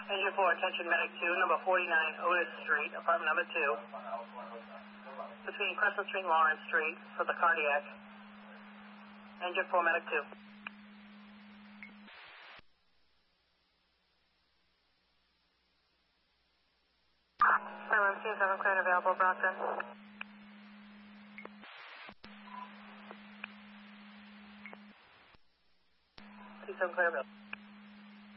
Engine 4, attention medic 2, number 49 Otis Street, apartment number 2, between Crescent Street and Lawrence Street for the cardiac. Engine 4, medic 2. Room 27, clear and available, Brockton. Clear available.